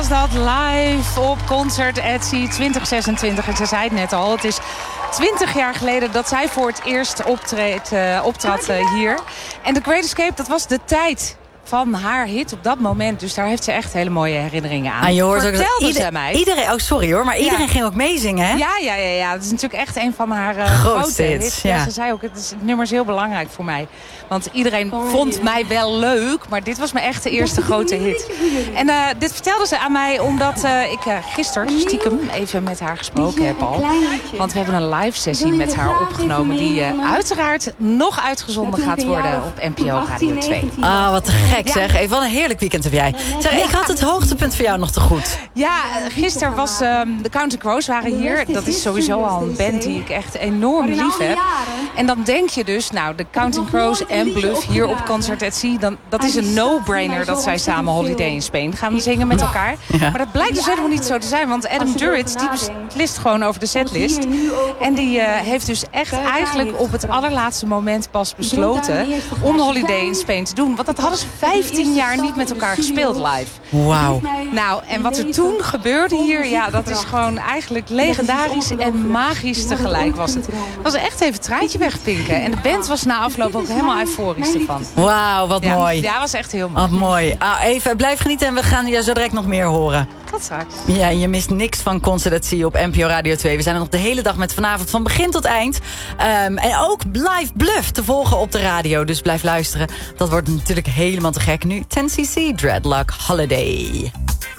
was dat live op Concert at Sea 2026. En ze zei het net al, het is 20 jaar geleden dat zij voor het eerst optrad hier. En The Great Escape, dat was de tijd van haar hit op dat moment. Dus daar heeft ze echt hele mooie herinneringen aan. Je hoort vertelde ze mij. Iedereen ging ook meezingen, hè? Ja. Dat is natuurlijk echt een van haar grootste hits. Ja. Ze zei ook, het nummer is heel belangrijk voor mij. Want iedereen vond mij wel leuk, maar dit was mijn echt de eerste grote hit. En dit vertelde ze aan mij omdat ik gisteren stiekem even met haar gesproken heb al. Want we hebben een live sessie met haar opgenomen die uiteraard nog uitgezonden gaat worden op NPO Radio 2. Ah, wat te gek zeg. Even, wat een heerlijk weekend heb jij. Zeg, ik had het hoogtepunt voor jou nog te goed. Ja, gisteren was de Counting Crows waren hier. Dat is sowieso al een band die ik echt enorm lief heb. En dan denk je dus, nou, de Counting Crows en Bluff hier op Concert at Sea, dat is een no-brainer dat zij samen Holiday in Spain gaan zingen met elkaar. Ja. Maar dat blijkt dus helemaal niet zo te zijn, want Adam Duritz die beslist gewoon over de setlist. En die heeft dus echt eigenlijk op het allerlaatste moment pas besloten om Holiday in Spain te doen. Want dat hadden ze 15 jaar niet met elkaar gespeeld live. Wauw. Nou, en wat er toen gebeurde hier, ja, dat is gewoon eigenlijk legendarisch en magisch tegelijk was het. Het was echt even een traantje wegpinken. En de band was na afloop ook helemaal euforisch ervan. Wauw, wat mooi. Ja, was echt heel mooi. Wat mooi. Even, blijf genieten en we gaan je zo direct nog meer horen. Tot straks. Ja, je mist niks van Concert at Sea op NPO Radio 2. We zijn er nog de hele dag met vanavond van begin tot eind. En ook live Bluff te volgen op de radio. Dus blijf luisteren. Dat wordt natuurlijk helemaal te gek. Nu 10cc Dreadlock Holiday.